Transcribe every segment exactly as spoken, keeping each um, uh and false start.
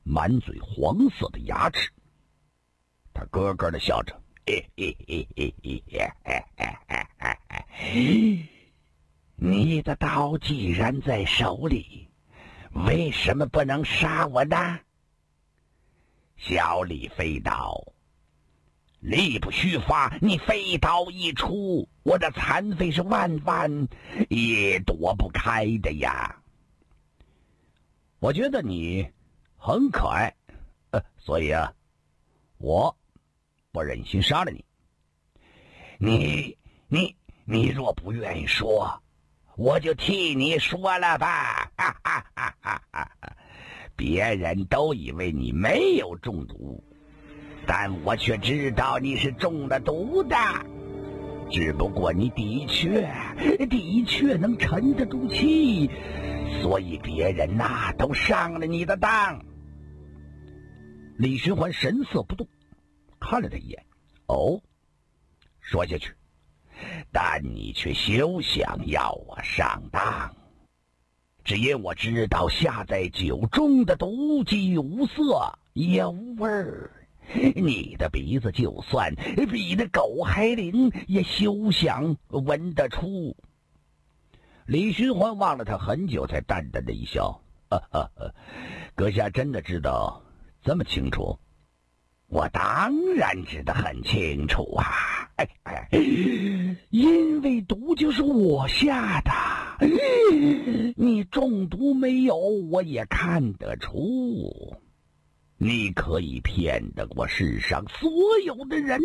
满嘴黄色的牙齿。他咯咯的笑着，嘿嘿嘿嘿嘿嘿嘿嘿，你的刀既然在手里，为什么不能杀我呢？小李飞刀，力不虚发，你飞刀一出，我的残废是万万也躲不开的呀。我觉得你很可爱，呃，所以啊，我不忍心杀了你。你你你若不愿意说，我就替你说了吧。哈哈哈哈哈！别人都以为你没有中毒，但我却知道你是中了毒的。只不过你的确的确能沉得住气，所以别人呐、啊、都上了你的当。李寻欢神色不动，看了他一眼。哦，说下去，但你却休想要我上当。只因我知道下在酒中的毒既无色也无味儿，你的鼻子就算比那狗还灵，也休想闻得出。李寻欢望了他很久，才淡淡的一笑：呵呵呵，阁下真的知道这么清楚？我当然知得很清楚啊！哎哎，因为毒就是我下的，你中毒没有，我也看得出。你可以骗得过世上所有的人，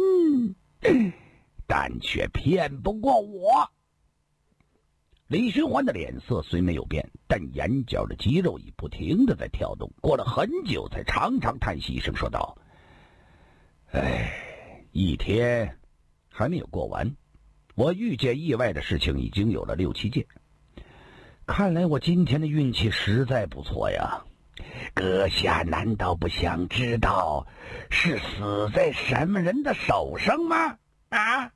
但却骗不过我。李寻欢的脸色虽没有变，但眼角的肌肉已不停地在跳动。过了很久，才长长叹息一声，说道：哎，一天还没有过完，我遇见意外的事情已经有了六七件。看来我今天的运气实在不错呀。阁下难道不想知道是死在什么人的手上吗？啊，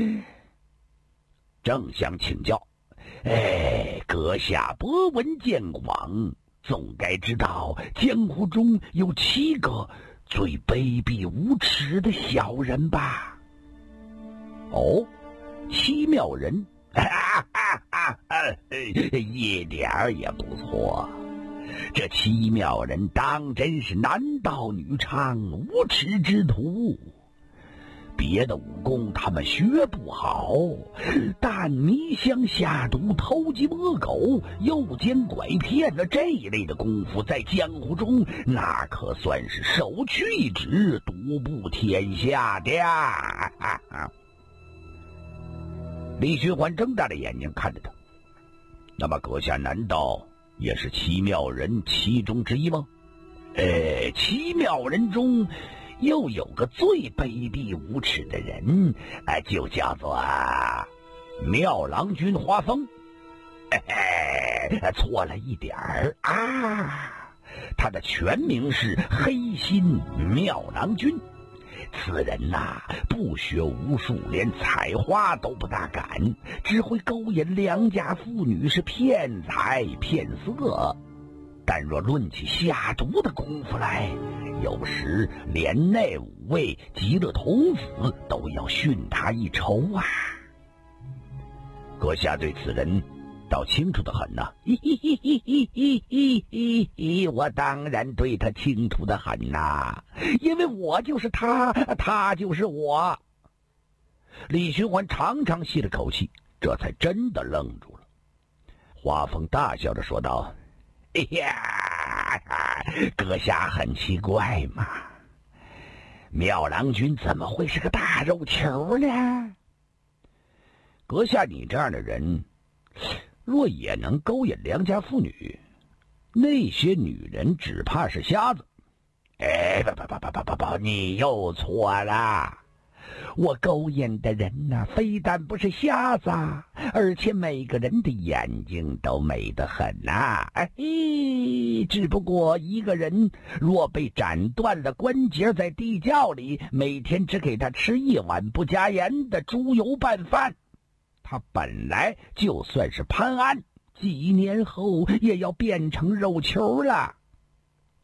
正想请教。哎，阁下博闻见广，总该知道江湖中有七个最卑鄙无耻的小人吧？哦，七妙人，哈哈哈哈，一点儿也不错。这七妙人当真是男盗女娼，无耻之徒。别的武功他们学不好，但迷香下毒、偷鸡摸狗、诱奸拐骗的这一类的功夫，在江湖中那可算是首屈一指，独步天下的呀！李寻欢睁大了眼睛看着他。那么阁下难道也是七妙人其中之一吗？呃，七妙人中又有个最卑鄙无耻的人，呃、就叫做妙郎君花风。嘿嘿，错了一点儿啊，他的全名是黑心妙郎君。此人呐、啊，不学无术，连采花都不大敢，只会勾引良家妇女，是骗财骗色。但若论起下毒的功夫来，有时连那五位极乐童子都要逊他一筹啊！阁下对此人倒清楚的很呐、啊！我当然对他清楚的很呐、啊，因为我就是他，他就是我。李寻欢长长吸了口气，这才真的愣住了。花风大笑着说道：哎呀，阁下很奇怪嘛，妙郎君怎么会是个大肉球呢？阁下你这样的人，若也能勾引良家妇女，那些女人只怕是瞎子。哎，不不不不不不不，你又错了。我勾引的人呢、啊，非但不是瞎子，而且每个人的眼睛都美得很呐、啊。哎，只不过一个人若被斩断了关节，在地窖里，每天只给他吃一碗不加盐的猪油拌饭，他本来就算是潘安，几年后也要变成肉球了。